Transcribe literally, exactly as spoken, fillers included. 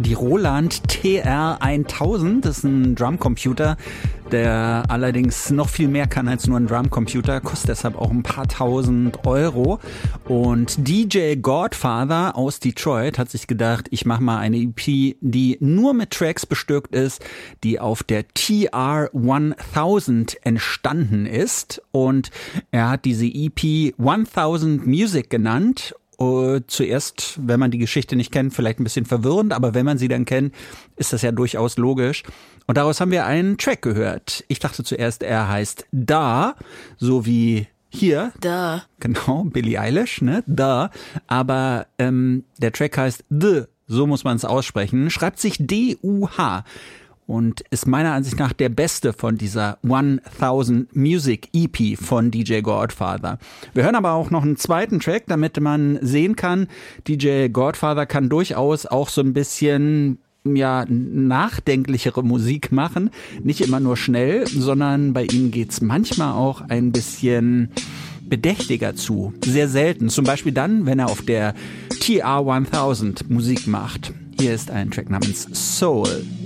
die Roland T R tausend. Das ist ein Drumcomputer, der allerdings noch viel mehr kann als nur ein Drumcomputer, kostet deshalb auch ein paar tausend Euro. Und D J Godfather aus Detroit hat sich gedacht, ich mache mal eine E P, die nur mit Tracks bestückt ist, die auf der T R tausend entstanden ist. Und er hat diese E P tausend Music genannt. Uh, zuerst, wenn man die Geschichte nicht kennt, vielleicht ein bisschen verwirrend, aber wenn man sie dann kennt, ist das ja durchaus logisch. Und daraus haben wir einen Track gehört. Ich dachte zuerst, er heißt Da, so wie hier. Da. Genau, Billie Eilish, ne? Da. Aber ähm, der Track heißt The, so muss man es aussprechen. Schreibt sich D U H. Und ist meiner Ansicht nach der beste von dieser tausend Music E P von D J Godfather. Wir hören aber auch noch einen zweiten Track, damit man sehen kann, D J Godfather kann durchaus auch so ein bisschen ja nachdenklichere Musik machen. Nicht immer nur schnell, sondern bei ihm geht's manchmal auch ein bisschen bedächtiger zu. Sehr selten. Zum Beispiel dann, wenn er auf der T R tausend Musik macht. Hier ist ein Track namens Soul.